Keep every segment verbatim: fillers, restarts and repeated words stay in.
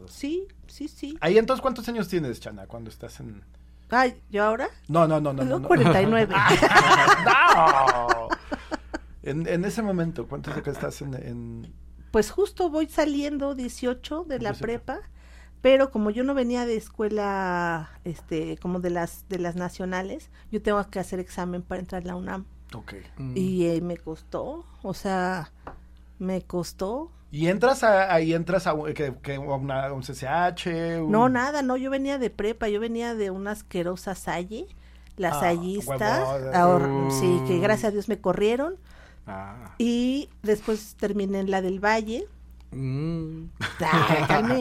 recuerdo. Sí, sí, sí. Ahí entonces, ¿cuántos años tienes, Chana, cuando estás en...? Ay, ¿yo ahora? No, no, no, no. Tengo no, no. cuarenta y nueve. ¡No! En, en ese momento, ¿cuántos de que estás en, en...? Pues justo voy saliendo dieciocho de la dieciocho. prepa, pero como yo no venía de escuela, este, como de las de las nacionales, yo tengo que hacer examen para entrar a la UNAM. Ok. Mm. Y eh, me costó, o sea, me costó. ¿Y entras a, ahí entras a, un- que, que a una, un C C H? Un... No, nada, no, yo venía de prepa, yo venía de una asquerosa Salle, la Ah, Sallista, huevo. ahora, Uh. sí, que gracias a Dios me corrieron, Ah. y después terminé en la del Valle. Mm. Ay, calme.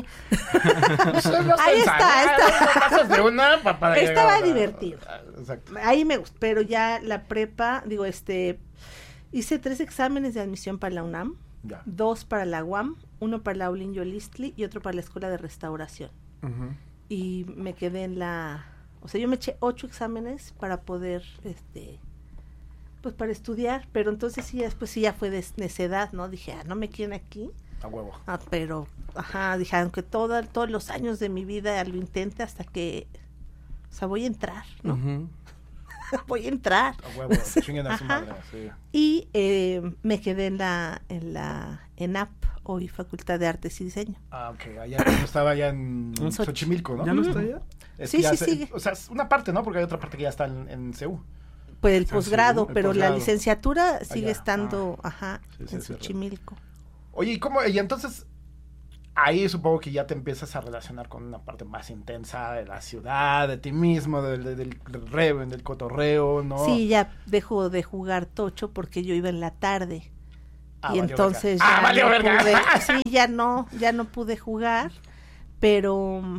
Ahí Ahí está, está. Pasas de una pa- para Estaba llegar a- divertido. Exacto. Ahí me gustó, pero ya la prepa, digo, este, hice tres exámenes de admisión para la UNAM, Ya. dos para la U A M, uno para la Olin Yolistli y otro para la Escuela de Restauración. Ujú. Y me quedé en la, o sea, yo me eché ocho exámenes para poder, este, pues para estudiar, pero entonces sí, después sí ya fue de necedad, ¿no? Dije, ah, no me quieren aquí, A huevo. ah, pero, ajá, dije, aunque todo, todos los años de mi vida lo intente hasta que, o sea, voy a entrar, ¿no? Ujú. Voy a entrar. A huevo. Chinguen a su Ajá. madre. Sí. Y eh, me quedé en la, en la ENAP, hoy Facultad de Artes y Diseño. Ah, ok. Allá yo estaba allá en En Xoch- Xochimilco, ¿no? ¿Ya no está allá? Es Sí, que ya sí, se- sigue. O sea, es una parte, ¿no? Porque hay otra parte que ya está en, en C U. Pues el Ah, sí, posgrado, el pero posgrado. la licenciatura sigue Allá. estando, ajá, Sí, sí, en es verdad. Xochimilco. Oye, ¿y cómo? Y entonces, ahí supongo que ya te empiezas a relacionar con una parte más intensa de la ciudad, de ti mismo, del, del, del reo, del cotorreo, ¿no? Sí, ya dejo de jugar tocho porque yo iba en la tarde. Ah, y valió entonces verga. ya ¡Ah, valió no verga! pude, sí, ya no, ya no pude jugar, pero mm,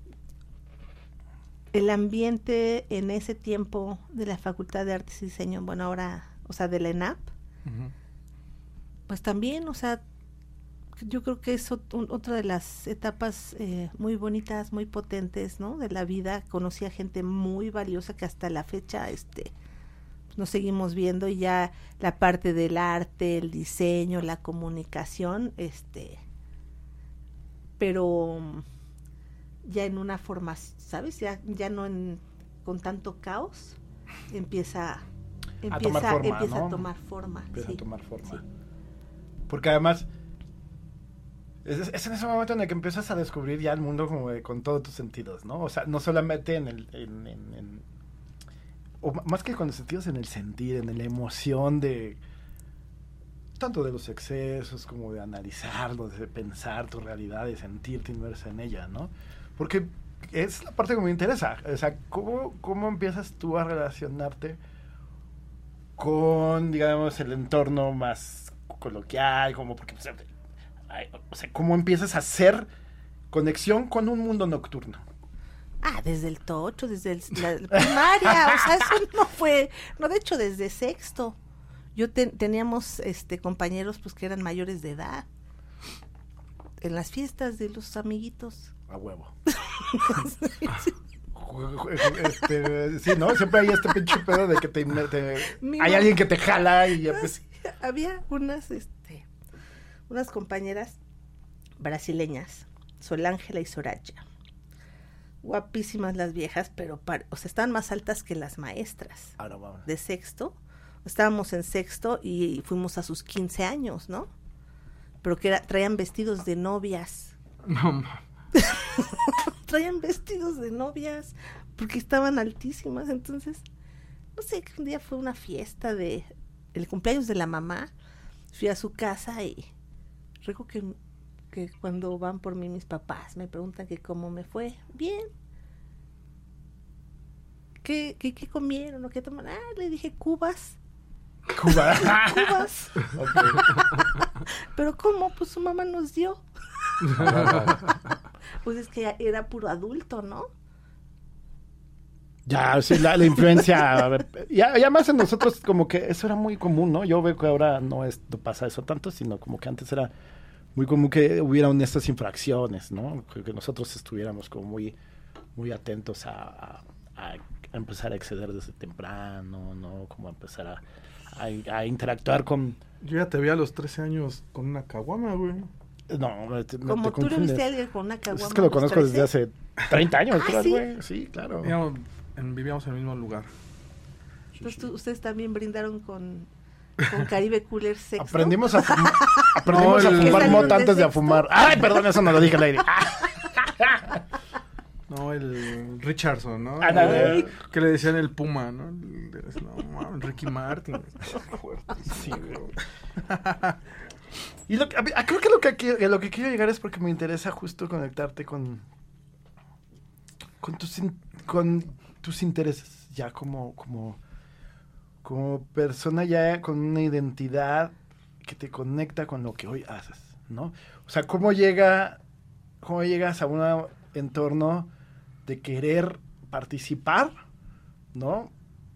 el ambiente en ese tiempo de la Facultad de Artes y Diseño, bueno, ahora, o sea, de la ENAP, Ujú. pues también, o sea, yo creo que es ot- un- otra de las etapas eh, muy bonitas, muy potentes, ¿no? De la vida. Conocí a gente muy valiosa que hasta la fecha, este, nos seguimos viendo, y ya la parte del arte, el diseño, la comunicación, este, pero mm, ya en una forma, ¿sabes? Ya, ya no en, con tanto caos, empieza, empieza, tomar forma, empieza ¿no? a tomar forma. Empieza sí, a tomar forma. sí. Porque además, es, es en ese momento en el que empiezas a descubrir ya el mundo como de- con todos tus sentidos, ¿no? O sea, no solamente en el... En, en- en- o m- más que con los sentidos, en el sentir, en la emoción de... Tanto de los excesos como de analizarlo, de pensar tu realidad, de sentirte inmerso en ella, ¿no? Porque es la parte que me interesa. O sea, ¿cómo, cómo empiezas tú a relacionarte con, digamos, el entorno más coloquial? Como porque, pues, ay, o sea, ¿cómo empiezas a hacer conexión con un mundo nocturno? Ah, desde el tocho, desde el- la primaria, o sea, eso no fue, no, de hecho, desde sexto. Yo te- teníamos este compañeros pues que eran mayores de edad en las fiestas de los amiguitos. A huevo. Ju- ju- este, sí, ¿no? Siempre hay este pinche pedo de que te, te- Mi hay mamá- alguien que te jala y ya Ah, pues... sí, había unas, este, unas compañeras brasileñas, Solángela y Soraya. Guapísimas las viejas, pero par- o sea, estaban más altas que las maestras Ah, no, mames. de sexto. Estábamos en sexto y fuimos a sus quince años, ¿no? Pero que era, traían vestidos de novias. No, ma- Traían vestidos de novias porque estaban altísimas. Entonces, no sé, que un día fue una fiesta de el cumpleaños de la mamá. Fui a su casa y recuerdo que, que cuando van por mí mis papás me preguntan que cómo me fue. Bien. ¿Qué, qué, qué comieron o qué tomaron? Ah, le dije cubas. Cuba. Cubas. Ok. Pero ¿cómo? Pues su mamá nos dio. Pues es que era puro adulto, ¿no? Ya, sí, la, la influencia, a ver, ya, ya más en nosotros como que eso era muy común, ¿no? Yo veo que ahora no, es, no pasa eso tanto, sino como que antes era muy común que hubieran estas infracciones, ¿no? Que, que nosotros estuviéramos como muy, muy atentos a, a, a empezar a exceder desde temprano, ¿no? Como a empezar a, a, a interactuar con... Yo ya te vi a los trece años con una caguama, güey. No, me, te, Como te tú lo viste confundes. a alguien con una caguama. Es que lo a los conozco desde trece. hace treinta años, Ah, creo, ¿sí? güey. Sí, claro. Vivíamos en, vivíamos en el mismo lugar. Entonces tú- ustedes también brindaron con, con Caribe Cooler Sexto. Aprendimos a, fum- aprendimos No, a el- fumar ¿Salieron mota de antes de a sexto? fumar. Ay, perdón, eso no lo dije al aire. No, el Richardson, ¿no? Ándale. El- que le decían el Puma, ¿no? El- no, mames, Ricky Martin. Sí, güey. Y lo que, a mí- a- creo que lo que, qui- lo que quiero llegar es porque me interesa justo conectarte con con tus in- con tus intereses ya como como como persona ya con una identidad que te conecta con lo que hoy haces, ¿no? O sea, cómo llega cómo llegas a un entorno de querer participar, ¿no?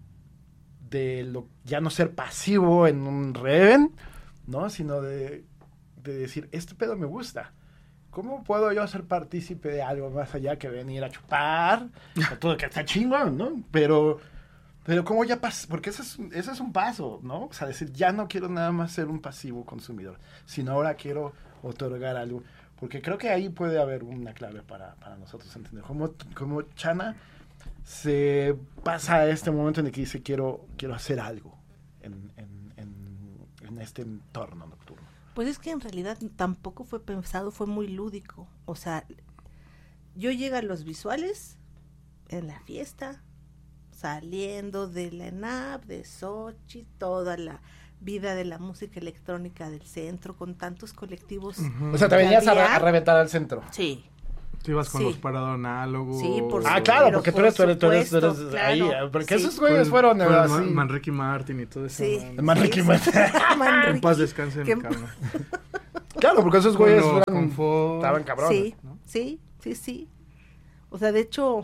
De lo, ya no ser pasivo en un reven, ¿no? Sino de, de decir, este pedo me gusta. ¿Cómo puedo yo ser partícipe de algo más allá que venir a chupar? O todo que está chingón, ¿no? Pero, pero ¿cómo ya pasa? Porque ese es, un- ese es un paso, ¿no? O sea, decir, ya no quiero nada más ser un pasivo consumidor, sino ahora quiero otorgar algo. Porque creo que ahí puede haber una clave para, para nosotros entender. Como, como Chana se pasa a este momento en el que dice, quiero, quiero hacer algo en, en, en, en este entorno nocturno. Pues es que en realidad tampoco fue pensado, fue muy lúdico. O sea, yo llego a los visuales en la fiesta, saliendo de la ENAP, de Sochi, toda la vida de la música electrónica del centro, con tantos colectivos. Ujú. O sea, te venías a, re- ¿Había? a reventar al centro. Sí, Tú ibas con Sí. los parados análogos. Sí, por Ah, supuesto. claro, Pero porque tú por eres, tú eres, tú eres, tú eres supuesto, ahí. claro. Porque Sí. esos Con güeyes el- fueron con el así. Man- Manrique Martin y todo eso. sí. El Manrique sí, Martin. sí. Manrique. En paz descanse en Qué- el cama. Claro, porque esos güeyes Con lo- fueron, con Ford. estaban cabrones. Sí, ¿no? sí, sí, sí. O sea, de hecho,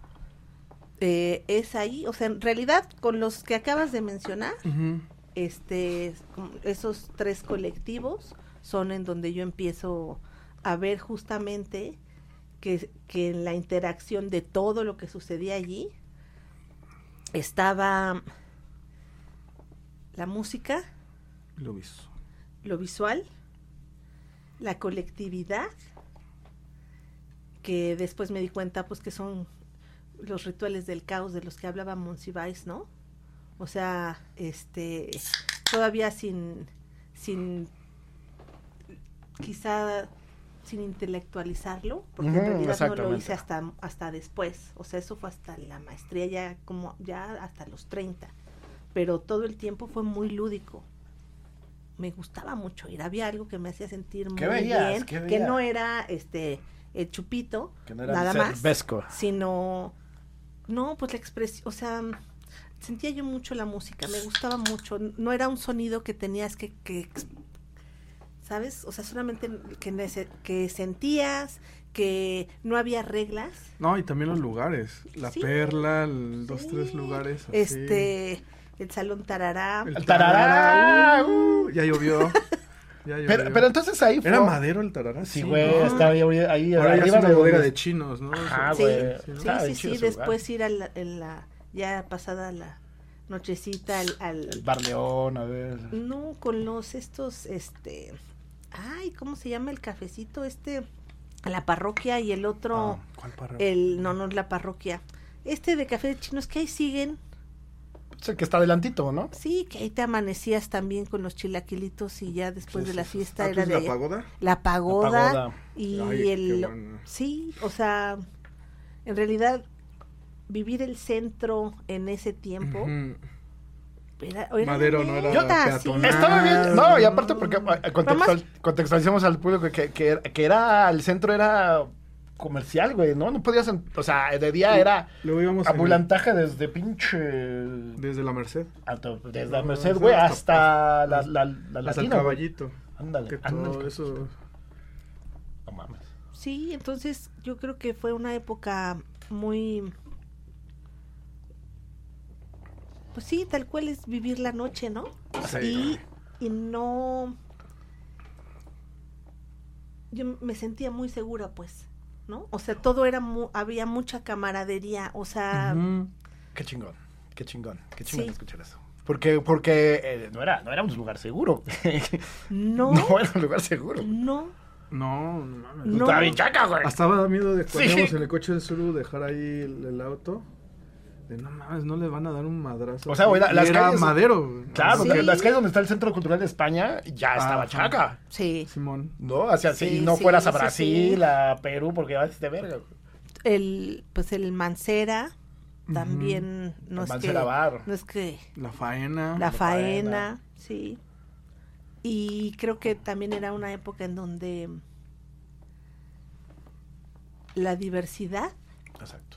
eh, es ahí, o sea, en realidad con los que acabas de mencionar, Ujú. este, com- esos tres colectivos son en donde yo empiezo a ver justamente que, que en la interacción de todo lo que sucedía allí estaba la música, Lo visto. lo visual, la colectividad, que después me di cuenta pues que son los rituales del caos de los que hablaba Monsiváis, ¿no? O sea, este, todavía sin, sin, quizá sin intelectualizarlo, porque Ujú, en realidad no lo exactamente. hice hasta, hasta después, o sea, eso fue hasta la maestría ya como, ya hasta los treinta, pero todo el tiempo fue muy lúdico. Me gustaba mucho ir, había algo que me hacía sentir muy ¿Qué veías? bien, ¿Qué que veías? no era este el chupito, Que no era nada ser más, vesco. sino, no, pues la expresión, o sea, sentía yo mucho la música, me gustaba mucho, no era un sonido que tenías que, que ex- ¿sabes? O sea, solamente que, nece- que sentías, que no había reglas, No, y también los lugares. La Sí. Perla, el, dos, Sí. tres lugares. así. este, el Salón Tarará, El El tarará, uh, ya llovió. Ya llovió. Pero, pero entonces ahí fue. ¿Era madero el tarará? Sí, güey, ¿no? estaba ahí, ahí Ahora ya es arriba una de bodega donde- de chinos, ¿no? Ajá, sí, güey. sí, Estaba sí, bien sí, chido ese después ir a la, en la, ya pasada la nochecita al, al- El Bar León, a ver. no, con los estos, este, ay, ¿cómo se llama el cafecito? Este, la parroquia y el otro, Ah, ¿cuál parra? el, no, no es la parroquia, este de café de chinos que ahí siguen, Es el que está adelantito, ¿no? sí, que ahí te amanecías también con los chilaquilitos y ya después Sí, de la sí, sí. fiesta ¿Ah, era tú de la allá. pagoda? La pagoda, La pagoda. y Ay, qué el, bueno. sí, o sea, en realidad vivir el centro en ese tiempo, Ujú. era, era Madero no era neta, peatonal. sí. Estaba bien. No, y aparte porque eh, Pero contextual, más- contextualizamos al público que, que, era- que era el centro era comercial, güey, ¿no? No podías, en- o sea, de día era Luego íbamos en- ambulantaje desde pinche desde la Merced. alto- desde la No, Merced, no, güey, hasta- hasta la, la, la Hasta el Latina, güey. caballito. Ándale, Que ándale. todo eso. No mames. Sí, entonces yo creo que fue una época muy, pues sí, tal cual es vivir la noche, ¿no? Sí. Y, y no, yo me sentía muy segura, pues, ¿no? O sea, todo era, mu- había mucha camaradería, o sea, Ujú. Qué chingón, qué chingón, qué chingón Sí. escuchar eso. Porque, porque eh, no era, no era un lugar seguro. no, No era un lugar seguro. no, No, no mames. No. Estaba bien chaca, güey. Hasta daba miedo de cuando Sí. íbamos en el coche del Zuru dejar ahí el, el auto. De, no mames, no le van a dar un madrazo. O sea, güey, la- Y las era calles- madero. güey. Claro, Sí. porque las calles donde está el Centro Cultural de España ya estaba Ajá. chaca. Sí. Simón. ¿No? O sea, si Sí, no sí, fueras a sí, Brasil, sí. a Perú, porque vas de verga. güey. El, pues el Mancera Ujú. también no El es que Mancera Bar. no es que La faena. la La faena, faena. sí. Y creo que también era una época en donde la diversidad Exacto.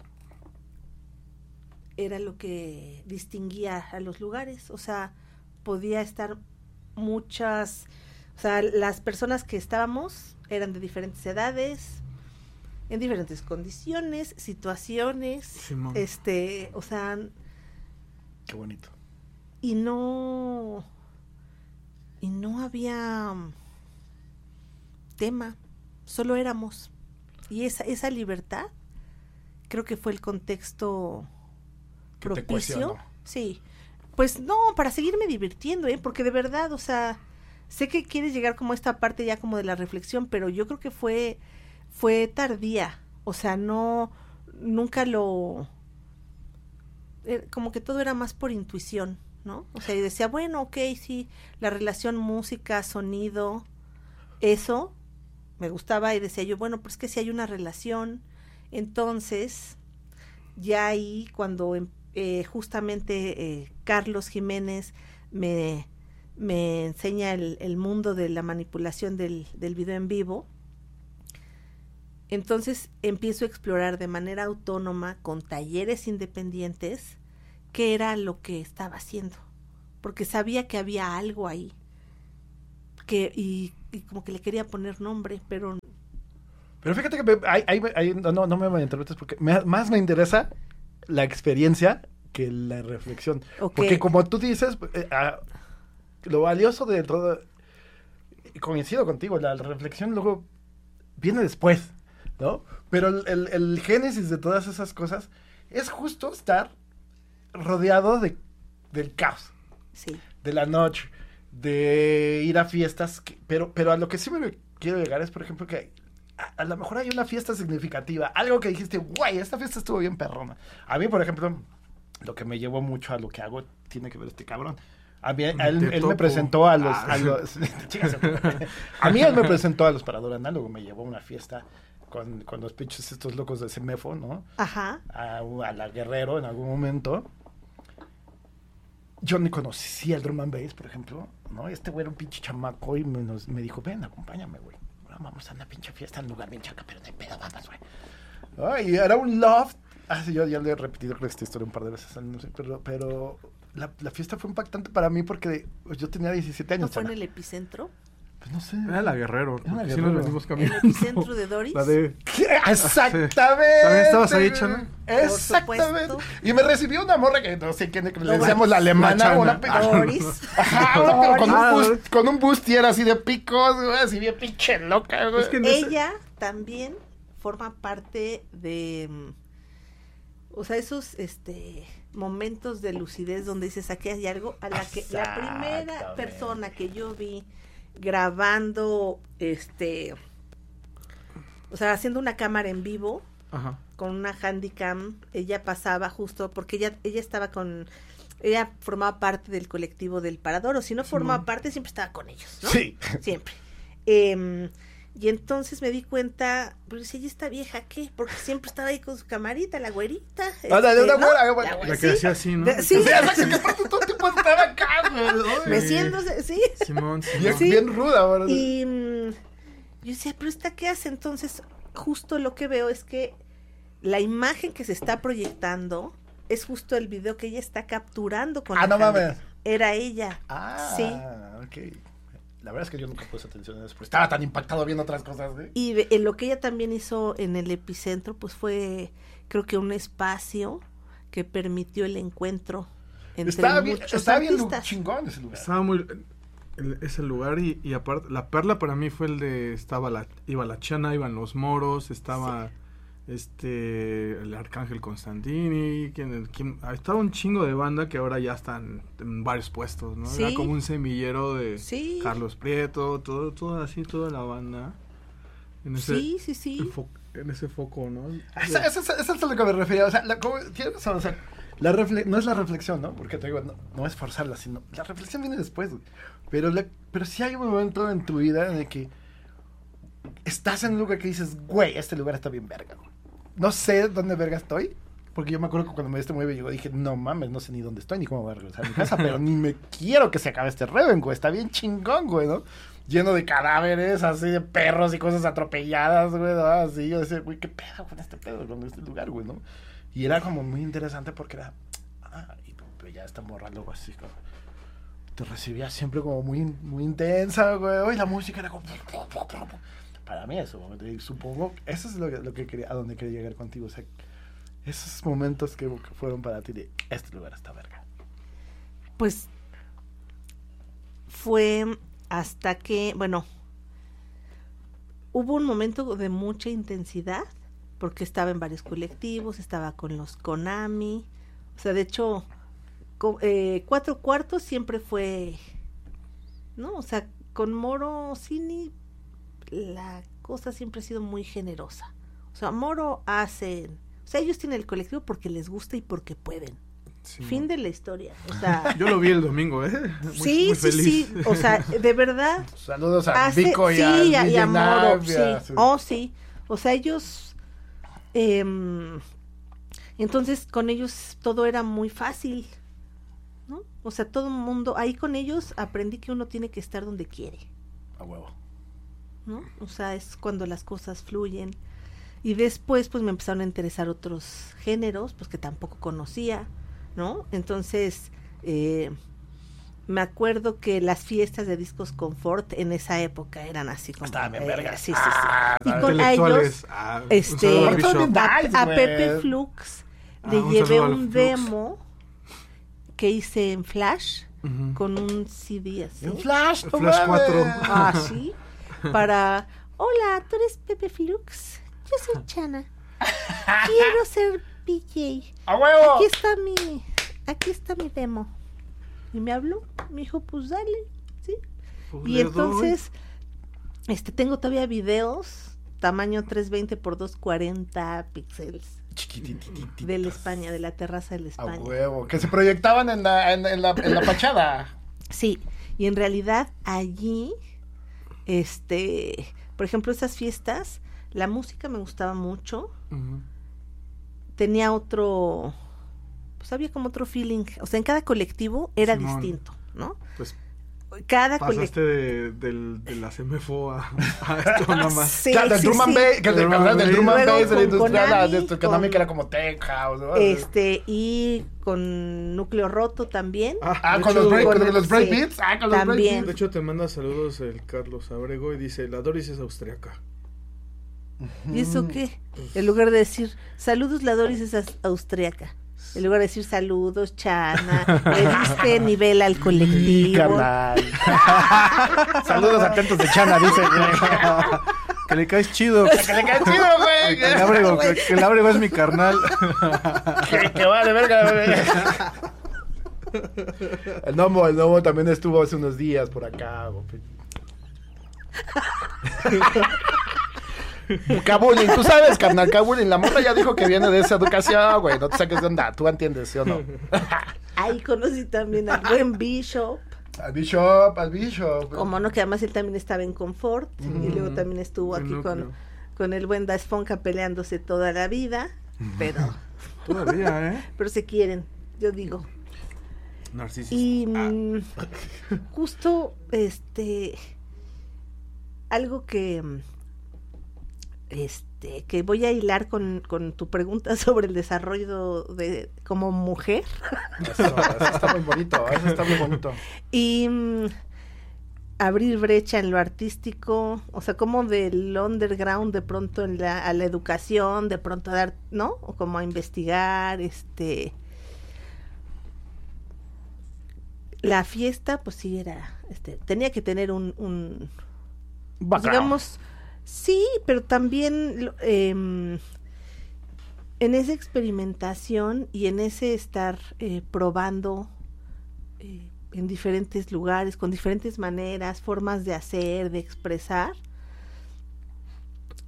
era lo que distinguía a los lugares, o sea, podía estar muchas, o sea, las personas que estábamos eran de diferentes edades, en diferentes condiciones, situaciones, Simón. este, o sea, Qué bonito. y no y no había mm, tema, solo éramos, y esa esa libertad creo que fue el contexto Que te propicio. cohesionó. Sí, pues no, para seguirme divirtiendo, ¿eh? Porque de verdad, o sea, sé que quieres llegar como a esta parte ya como de la reflexión, pero yo creo que fue fue tardía, o sea, no, nunca lo, eh, como que todo era más por intuición, ¿no? O sea, y decía, bueno, ok, sí, la relación música, sonido, eso, me gustaba, y decía yo, bueno, pues que si hay una relación, entonces, ya ahí cuando em- eh, justamente eh, Carlos Jiménez me, me enseña el, el mundo de la manipulación del, del video en vivo, entonces empiezo a explorar de manera autónoma, con talleres independientes, qué era lo que estaba haciendo, porque sabía que había algo ahí, que y, y como que le quería poner nombre, pero Pero fíjate que me- hay- hay- hay- no, no, no me malinterpretes porque me- más me interesa la experiencia que la reflexión. Ok. Porque como tú dices, eh, ah, lo valioso de todo, y coincido contigo, la reflexión luego viene después, ¿no? Pero el, el- el génesis de todas esas cosas es justo estar rodeado de, del caos, sí, de la noche, de ir a fiestas, que- pero, pero a lo que sí me quiero llegar es, por ejemplo, que a, a lo mejor hay una fiesta significativa, algo que dijiste, guay, esta fiesta estuvo bien perrona. A mí, por ejemplo, lo que me llevó mucho a lo que hago tiene que ver este cabrón. A mí, a él, Te él me topo. presentó a los... Ah. A, los Chingas, a mí él me presentó a los Parador Análogo, me llevó a una fiesta con, con los pinches estos locos de Semefo, ¿no? ajá, A, a la Guerrero en algún momento. Yo ni conocía el drum and bass, por ejemplo, ¿no? Este güey era un pinche chamaco y me, nos- me dijo, ven, acompáñame, güey. Vamos a una pinche fiesta en un lugar bien chaca, pero no hay pedo, vamos, güey. Ay, y era un loft. Ah, sí, yo ya le he repetido creo, esta historia un par de veces, no sé, pero, pero la, la fiesta fue impactante para mí porque pues, yo tenía diecisiete ¿no años. fue en Ana. el epicentro? Pues no sé. Era la Guerrero. Era la porque sí Guerrero. nos venimos ¿El caminando. epicentro de Doris? La de... ¿Qué? Exactamente. ¿También estabas ahí, Chana? Exactamente. supuesto. Y me recibió una morra que no sé quién le Doris. decíamos la alemana. La una Chana. pe- Doris. Ajá, una, pero con Ah, un, Doris. bus, con un bustier así de picos, güey, así bien pinche loca, güey. Es que en ese- Ella también forma parte de, mm, o sea, esos este momentos de lucidez donde dices, aquí hay algo, a la que la primera Exactamente. persona que yo vi grabando, este, o sea, haciendo una cámara en vivo Ajá. con una handycam, ella pasaba justo, porque ella, ella estaba con, ella formaba parte del colectivo del Parador, o si no formaba Simón. parte, siempre estaba con ellos, ¿no? Sí. Siempre. Eh, y entonces me di cuenta, pues si ella está vieja, ¿qué? Porque siempre estaba ahí con su camarita, la güerita. Ándale, este, una ¿no? güera, güera. La güera, La que sí. hacía así, ¿no? De- sí. Sí, exacto, que aparte todo el tiempo estaba acá, güey. Ay, Meciéndose, sí. Simón, Simón. Bien, Sí. bien ruda, güey. Y mm, yo decía, pero ¿esta qué hace? Entonces, justo lo que veo es que la imagen que se está proyectando es justo el video que ella está capturando con Ah, la no cámara. mames. Era ella. Ah, Sí. ok. La verdad es que yo nunca puse atención a eso, porque estaba tan impactado viendo otras cosas, güey. Y de- en lo que ella también hizo en el epicentro, pues fue, creo que un espacio que permitió el encuentro entre Estaba bien, muchos estaba bien lu- artistas. chingón ese lugar. Estaba muy... el- ese lugar y, y aparte, la perla para mí fue el de, estaba la, iba la Chana, iban los Moros, estaba este, el Arcángel Constantini, quien, quien, estaba un chingo de banda que ahora ya están en varios puestos, ¿no? Sí. Era como un semillero de Sí. Carlos Prieto, todo, todo así, toda la banda. En ese, sí, sí, sí. enfo- en ese foco, ¿no? Eso, eso, eso, eso es a lo que me refería. O sea, la, como, tienes razón, o sea, la refle- no es la reflexión, ¿no? Porque te digo, no, no es forzarla, sino la reflexión viene después, güey. Pero, la, pero sí hay un momento en tu vida en el que estás en un lugar que dices, güey, este lugar está bien verga, güey. No sé dónde verga estoy, porque yo me acuerdo que cuando me este mueve llegó dije, no mames, no sé ni dónde estoy ni cómo voy a regresar a mi casa, pero ni me quiero que se acabe este Reven, güey. Está bien chingón, güey, ¿no? Lleno de cadáveres, así de perros y cosas atropelladas, güey, ¿no? Así, yo decía, güey, ¿qué pedo con este pedo, con este lugar, güey, no? Y era como muy interesante porque era, ah, y pues ya esta morra luego así, como, te recibía siempre como muy, muy intensa, güey, y la música era como, para mí eso, y supongo, eso es lo que, lo que quería, a donde quería llegar contigo, o sea, esos momentos que, que fueron para ti de, este lugar está verga. Pues fue hasta que, bueno, hubo un momento de mucha intensidad, porque estaba en varios colectivos, estaba con los Konami, o sea, de hecho, co- eh, Cuatro Cuartos siempre fue, ¿no? O sea, con Moro Cine, la cosa siempre ha sido muy generosa. O sea, Moro hace, o sea, ellos tienen el colectivo porque les gusta y porque pueden. Sí, Fin ¿no? de la historia. O sea, Yo lo vi el domingo, ¿eh? Muy, sí, muy sí, feliz. sí. O sea, de verdad. Saludos a hace- Vico y sí, a, y a, y a Guille Moro, Navia, sí. Oh, sí. O sea, ellos. em, entonces, con ellos todo era muy fácil, ¿no? O sea, todo el mundo. Ahí con ellos aprendí que uno tiene que estar donde quiere, A huevo. ¿no? O sea, es cuando las cosas fluyen. Y después, pues me empezaron a interesar otros géneros, pues que tampoco conocía, ¿no? Entonces, eh, me acuerdo que las fiestas de discos confort en esa época eran así como... Estaban bien eh, vergas. sí, sí, sí. Ah, Y ¿sabes? con Intelectuales. ellos, Ah, un este, saludo al Porque son Bishop. bien a, nice, a güey. Pepe Flux Ah, le un llevé saludo al un Flux. demo que hice en Flash Ujú. con un C D así. En Flash, no Flash mames. cuatro. Ah, sí. Para, hola, ¿tú eres Pepe Flux? Yo soy Chana. Quiero ser D J. ¡A huevo! Aquí está mi, aquí está mi demo. Y me habló, me dijo, pues dale, ¿sí? Pues Y le doy. entonces, este, tengo todavía videos, tamaño trescientos veinte por doscientos cuarenta píxeles, Chiquititititas. de la España, de la terraza de la A España. huevo. Que se proyectaban en la, en, en la, en la fachada. Sí, y en realidad allí, este, por ejemplo, esas fiestas, la música me gustaba mucho, Ujú. tenía otro, pues había como otro feeling, o sea, en cada colectivo era Simón. distinto, ¿no? Pues Cada pasaste colectivo. de, del, de la C M F O a, a esto nada más. Sí, Claro, del sí, drum and sí. bass, que Del de drum hablar and del bass. drum and Luego bass, de la con industria, Konami, de esto, Konami con- que era como tech house, ¿no? Este, y con Núcleo Roto también. Ah, de con hecho- los break, con con el- los break sí, beats, ah, con los también. break De beats. hecho, te manda saludos el Carlos Abrego y dice, la Doris es austriaca. ¿Y eso qué? En lugar de decir, saludos, la Doris es as- austriaca. En lugar de decir, saludos, Chana, le diste nivel al Sí, colectivo. carnal. Saludos atentos de Chana, dice. Que le caes chido. Que le cae chido, güey. Que el Abrego, que, que el Abrego es mi carnal. Que, que vale, verga, güey. El Nomo, el Nomo también estuvo hace unos días por acá, güey. Cabulín, tú sabes, carnal, Cabulín. La morra ya dijo que viene de esa educación, güey. No te saques de onda. Tú entiendes, ¿sí o no? Ahí conocí también al buen Bishop, Al Bishop, al Bishop. como no, que además él también estaba en Confort, y luego Ujú. también estuvo El aquí con, núcleo. con el buen Das Fonca peleándose toda la vida, pero, Todavía, ¿eh? pero se quieren, yo digo. Narcisista. Y mm, justo este algo que mm, este que voy a hilar con, con tu pregunta sobre el desarrollo de como mujer Eso, eso está muy bonito, eso está muy bonito. y mm, abrir brecha en lo artístico, o sea, como del underground de pronto en la, a la educación, de pronto a dar, ¿no? O como a investigar, este la fiesta, pues sí era, este, tenía que tener un, un pues, digamos, sí, pero también lo- em, en esa experimentación y en ese estar eh, probando eh, en diferentes lugares, con diferentes maneras, formas de hacer, de expresar,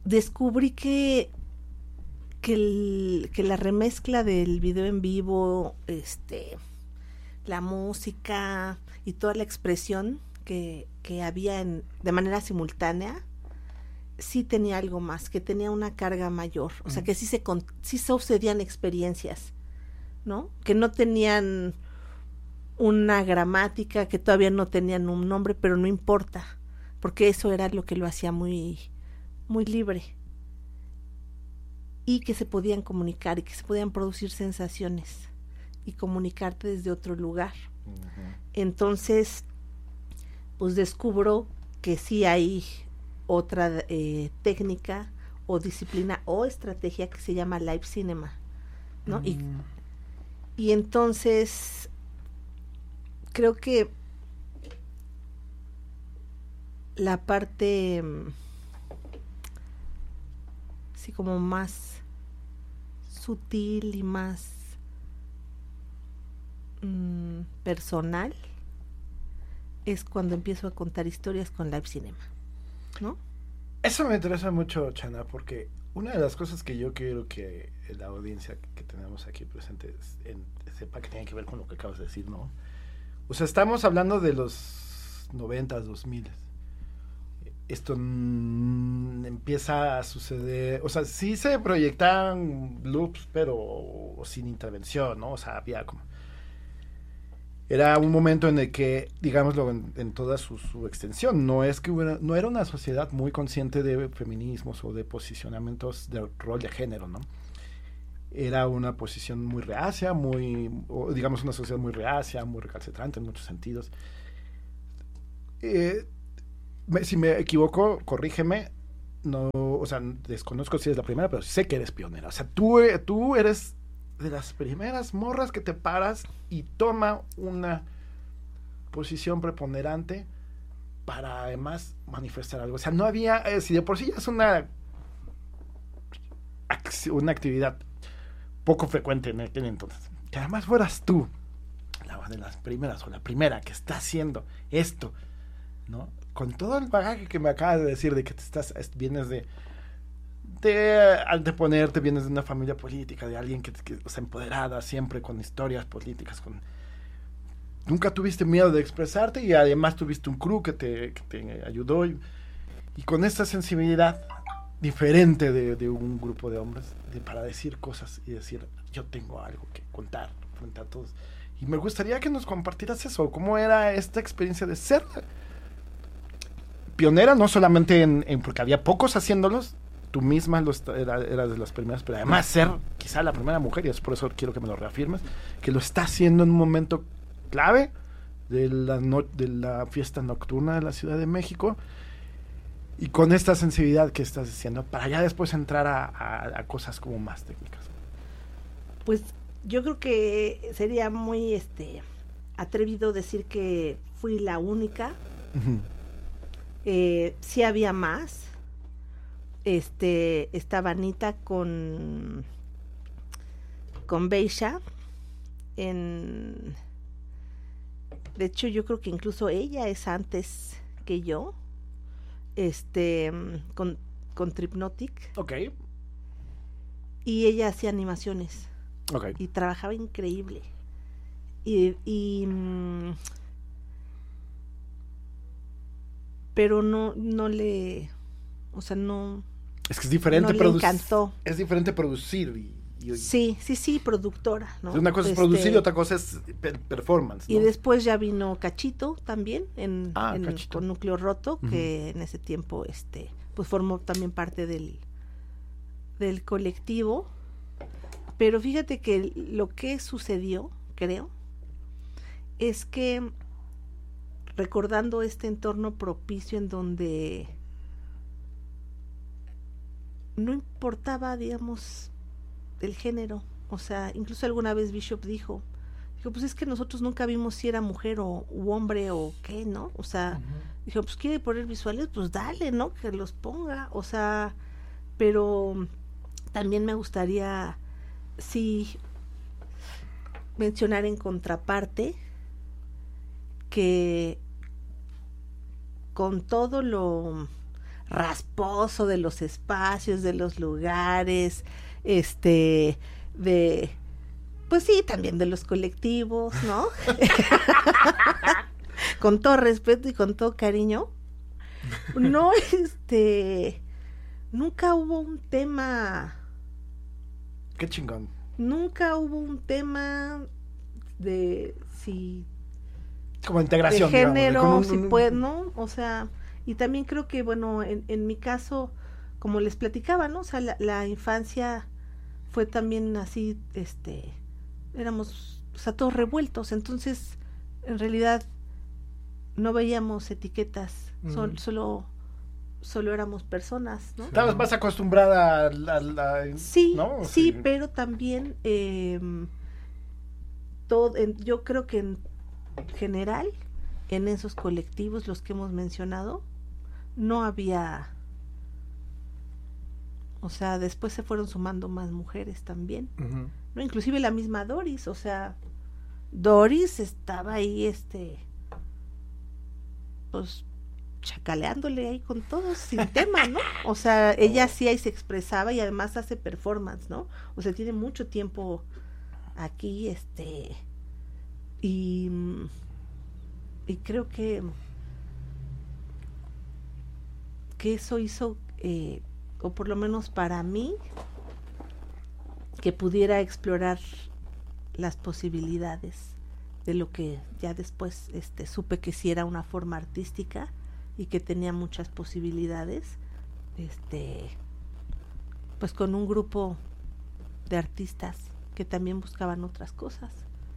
descubrí que que, el, que la remezcla del video en vivo, este, la música y toda la expresión que, que había en, de manera simultánea, sí tenía algo más, que tenía una carga mayor, o sea, que sí se, con, sí sucedían experiencias, ¿no? Que no tenían una gramática, que todavía no tenían un nombre, pero no importa, porque eso era lo que lo hacía muy, muy libre. Y que se podían comunicar y que se podían producir sensaciones y comunicarte desde otro lugar. Uh-huh. Entonces, pues descubro que sí hay otra eh, técnica o disciplina o estrategia que se llama live cinema, ¿no? Uh-huh. Y, y entonces creo que la parte sí como más sutil y más mmm, personal es cuando empiezo a contar historias con live cinema, ¿no? Eso me interesa mucho, Chana, porque una de las cosas que yo quiero que la audiencia que tenemos aquí presente en, sepa que tiene que ver con lo que acabas de decir, ¿no? O sea, estamos hablando de los noventas, dos miles. Esto mmm, empieza a suceder, o sea, sí se proyectaban loops, pero sin intervención, ¿no? O sea, había como... Era un momento en el que, digámoslo, en, en toda su, su extensión, no es que hubiera, no era una sociedad muy consciente de feminismos o de posicionamientos de rol de género, ¿no? Era una posición muy reacia, muy, o digamos una sociedad muy reacia, muy recalcitrante en muchos sentidos. Eh... Me, si me equivoco, corrígeme, no, o sea, desconozco si eres la primera, pero sé que eres pionera. O sea, tú, tú eres de las primeras morras que te paras y toma una posición preponderante para además manifestar algo. O sea, no había, eh, si de por sí ya es una, una actividad poco frecuente en aquel entonces, que además fueras tú, la de las primeras o la primera que está haciendo esto, ¿no? Con todo el bagaje que me acabas de decir de que te estás, vienes de, de anteponerte, vienes de una familia política, de alguien que, que o sea, empoderada, siempre con historias políticas, con nunca tuviste miedo de expresarte y además tuviste un crew que te, que te ayudó y, y con esta sensibilidad diferente de, de un grupo de hombres de, para decir cosas y decir, yo tengo algo que contar frente a todos. Y me gustaría que nos compartieras eso, cómo era esta experiencia de ser pionera, no solamente en, en porque había pocos haciéndolos, tú misma lo est- era, eras de las primeras, pero además ser quizá la primera mujer, y es por eso quiero que me lo reafirmes, que lo está haciendo en un momento clave de la, no- de la fiesta nocturna de la Ciudad de México, y con esta sensibilidad que estás diciendo, para ya después entrar a, a, a cosas como más técnicas. Pues yo creo que sería muy este atrevido decir que fui la única. Uh-huh. Eh, sí había más. Este, estaba Anita con con Beisha en, de hecho yo creo que incluso ella es antes que yo, este, con, con Tripnotic. Okay. Y ella hacía animaciones. Okay. Y trabajaba increíble. Y, y pero no, no le, o sea, no. Es que es diferente no producir. Le encantó. Es diferente producir y, y, sí, sí, sí, productora, ¿no? Una cosa este, es producir y otra cosa es per- performance, ¿no? Y después ya vino Cachito también en, ah, en Cachito. con Núcleo Roto, uh-huh. que en ese tiempo, este, pues formó también parte del del colectivo. Pero fíjate que lo que sucedió, creo, es que recordando este entorno propicio en donde no importaba, digamos, el género, o sea, incluso alguna vez Bishop dijo, dijo, pues es que nosotros nunca vimos si era mujer o u hombre o qué, ¿no? O sea, uh-huh. dijo, pues quiere poner visuales, pues dale, ¿no? Que los ponga, o sea, pero también me gustaría, sí, mencionar en contraparte que con todo lo rasposo de los espacios, de los lugares, este, de, pues sí, también de los colectivos, ¿no? Con todo respeto y con todo cariño. No, este, nunca hubo un tema. Qué chingón. Nunca hubo un tema de si como integración, de género, digamos, de si un, un, puede, ¿no? O sea, y también creo que, bueno, en, en mi caso, como les platicaba, ¿no? O sea, la, la infancia fue también así, este, éramos, o sea, todos revueltos, entonces, en realidad, no veíamos etiquetas, mm. sol, solo solo éramos personas, ¿no? Estabas más acostumbrada a la... la sí, ¿no? sí, sí, pero también eh, todo, en, yo creo que en general, en esos colectivos, los que hemos mencionado, no había, o sea, después se fueron sumando más mujeres también, uh-huh. ¿no? Inclusive la misma Doris, o sea, Doris estaba ahí, este, pues, chacaleándole ahí con todos sin tema, ¿no? O sea, ella sí ahí se expresaba y además hace performance, ¿no? O sea, tiene mucho tiempo aquí, este, y, y creo que que eso hizo, eh, o por lo menos para mí, que pudiera explorar las posibilidades de lo que ya después este, supe que sí era una forma artística y que tenía muchas posibilidades, este, pues con un grupo de artistas que también buscaban otras cosas.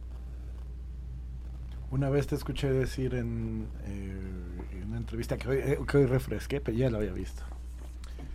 Una vez te escuché decir en, eh, en una entrevista que hoy, eh, que hoy refresqué, pero ya lo había visto.